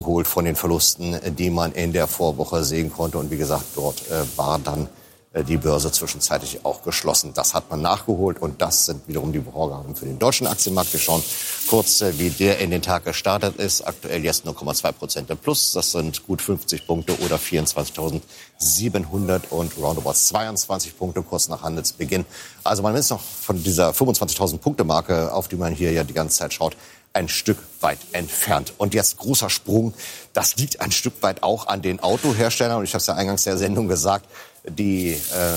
nachgeholt von den Verlusten, die man in der Vorwoche sehen konnte. Und wie gesagt, dort war dann die Börse zwischenzeitlich auch geschlossen. Das hat man nachgeholt und das sind wiederum die Vorgaben für den deutschen Aktienmarkt. Wir schauen kurz, wie der in den Tag gestartet ist. Aktuell jetzt 0,2% im Plus. Das sind gut 50 Punkte oder 24.700 und roundabout 22 Punkte kurz nach Handelsbeginn. Also man ist noch von dieser 25.000 Punkte Marke, auf die man hier ja die ganze Zeit schaut, ein Stück weit entfernt. Und jetzt großer Sprung. Das liegt ein Stück weit auch an den Autoherstellern. Und ich habe es ja eingangs der Sendung gesagt, die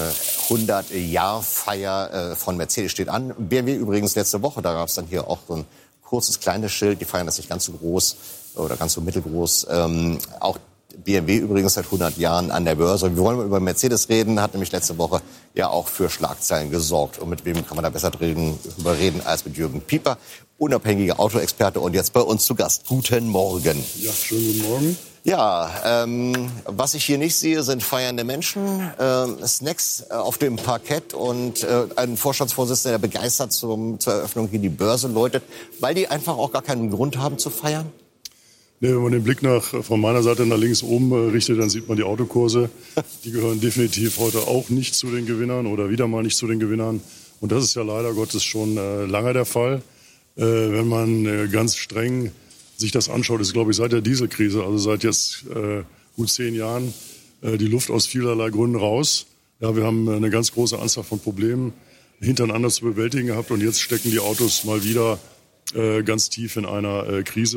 100-Jahr-Feier von Mercedes steht an. BMW übrigens letzte Woche, da gab es dann hier auch so ein kurzes, kleines Schild. Die feiern das nicht ganz so groß oder ganz so mittelgroß. Auch BMW übrigens seit 100 Jahren an der Börse. Wir wollen mal über Mercedes reden, hat nämlich letzte Woche ja auch für Schlagzeilen gesorgt. Und mit wem kann man da besser darüber reden als mit Jürgen Pieper, unabhängiger Autoexperte und jetzt bei uns zu Gast. Guten Morgen. Ja, schönen guten Morgen. Ja, was ich hier nicht sehe, sind feiernde Menschen, Snacks auf dem Parkett und ein Vorstandsvorsitzender, der begeistert zur Eröffnung hier die Börse läutet, weil die einfach auch gar keinen Grund haben zu feiern? Nee, wenn man den Blick von meiner Seite nach links oben richtet, dann sieht man die Autokurse. Die gehören definitiv heute auch nicht zu den Gewinnern oder wieder mal nicht zu den Gewinnern. Und das ist ja leider Gottes schon lange der Fall. Wenn man ganz streng sich das anschaut, ist, glaube ich, seit der Dieselkrise, also seit jetzt gut 10 Jahren, die Luft aus vielerlei Gründen raus. Ja, wir haben eine ganz große Anzahl von Problemen hintereinander zu bewältigen gehabt und jetzt stecken die Autos mal wieder ganz tief in einer Krise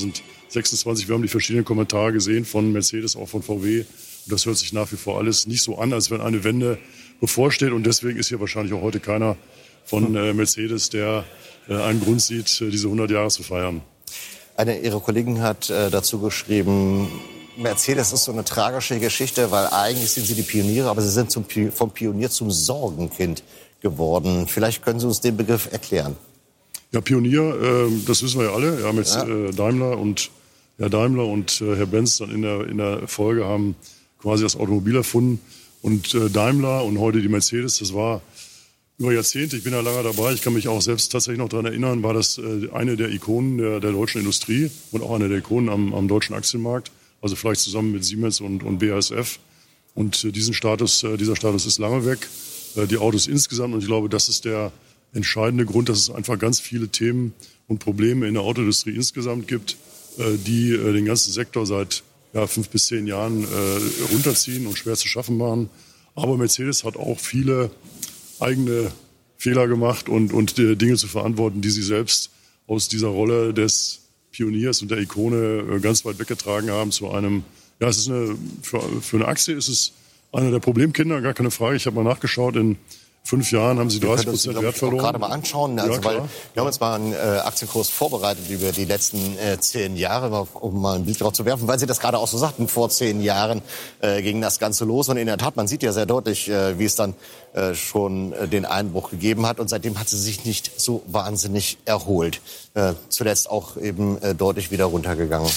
2026. Wir haben die verschiedenen Kommentare gesehen von Mercedes, auch von VW. Und das hört sich nach wie vor alles nicht so an, als wenn eine Wende bevorsteht. Und deswegen ist hier wahrscheinlich auch heute keiner von Mercedes, der einen Grund sieht, diese 100 Jahre zu feiern. Eine Ihrer Kollegen hat dazu geschrieben, Mercedes ist so eine tragische Geschichte, weil eigentlich sind sie die Pioniere, aber sie sind vom Pionier zum Sorgenkind geworden. Vielleicht können Sie uns den Begriff erklären. Ja, Pionier, das wissen wir ja alle, ja, mit Daimler und Herr Benz dann in der Folge haben quasi das Automobil erfunden. Und Daimler und heute die Mercedes, das war über Jahrzehnte, ich bin ja lange dabei, ich kann mich auch selbst tatsächlich noch daran erinnern, war das eine der Ikonen der deutschen Industrie und auch eine der Ikonen am deutschen Aktienmarkt, also vielleicht zusammen mit Siemens und BASF. Und dieser Status ist lange weg, die Autos insgesamt. Und ich glaube, das ist der entscheidende Grund, dass es einfach ganz viele Themen und Probleme in der Autoindustrie insgesamt gibt, die den ganzen Sektor seit 5 bis 10 Jahren runterziehen und schwer zu schaffen machen. Aber Mercedes hat auch viele eigene Fehler gemacht und Dinge zu verantworten, die sie selbst aus dieser Rolle des Pioniers und der Ikone ganz weit weggetragen haben zu einem, ja, es ist für eine Aktie ist es einer der Problemkinder, gar keine Frage. Ich habe mal nachgeschaut, in 5 Jahren haben sie 30% Wert verloren. Gerade mal anschauen, also ja, weil wir haben uns mal einen Aktienkurs vorbereitet über die letzten 10 Jahre, um mal ein Blick drauf zu werfen, weil Sie das gerade auch so sagten, vor 10 Jahren ging das Ganze los und in der Tat, man sieht ja sehr deutlich, wie es dann schon den Einbruch gegeben hat und seitdem hat sie sich nicht so wahnsinnig erholt. Zuletzt auch eben deutlich wieder runtergegangen.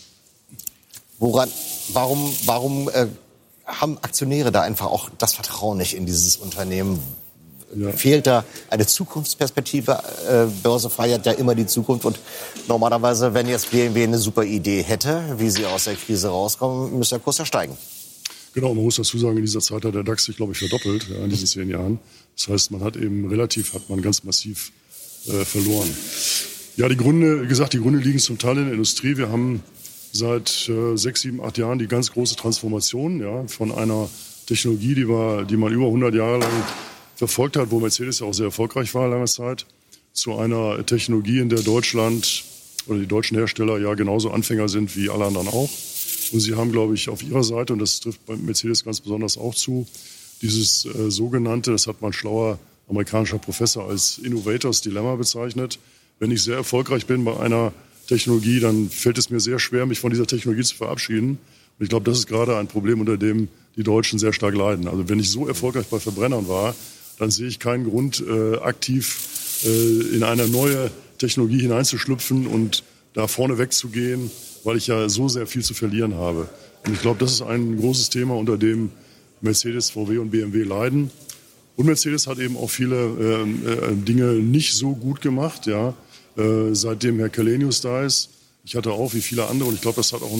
Warum haben Aktionäre da einfach auch das Vertrauen nicht in dieses Unternehmen? Ja. Fehlt da eine Zukunftsperspektive? Börse feiert ja immer die Zukunft und normalerweise, wenn jetzt BMW eine super Idee hätte, wie sie aus der Krise rauskommen, müsste der Kurs ja steigen. Genau, man muss dazu sagen, in dieser Zeit hat der DAX sich, glaube ich, verdoppelt, in diesen 10 Jahren. Das heißt, man hat ganz massiv verloren. Ja, die Gründe liegen zum Teil in der Industrie. Wir haben seit 6, 7, 8 Jahren die ganz große Transformation, ja, von einer Technologie, die man über 100 Jahre lang verfolgt hat, wo Mercedes ja auch sehr erfolgreich war lange Zeit, zu einer Technologie, in der Deutschland oder die deutschen Hersteller ja genauso Anfänger sind wie alle anderen auch. Und sie haben, glaube ich, auf ihrer Seite, und das trifft bei Mercedes ganz besonders auch zu, dieses sogenannte, das hat man schlauer amerikanischer Professor als Innovators Dilemma bezeichnet. Wenn ich sehr erfolgreich bin bei einer Technologie, dann fällt es mir sehr schwer, mich von dieser Technologie zu verabschieden. Und ich glaube, das ist gerade ein Problem, unter dem die Deutschen sehr stark leiden. Also wenn ich so erfolgreich bei Verbrennern war, dann sehe ich keinen Grund, aktiv in eine neue Technologie hineinzuschlüpfen und da vorne wegzugehen, weil ich ja so sehr viel zu verlieren habe. Und ich glaube, das ist ein großes Thema, unter dem Mercedes, VW und BMW leiden. Und Mercedes hat eben auch viele Dinge nicht so gut gemacht, ja. Seitdem Herr Källenius da ist. Ich hatte auch, wie viele andere, und ich glaube, das hat auch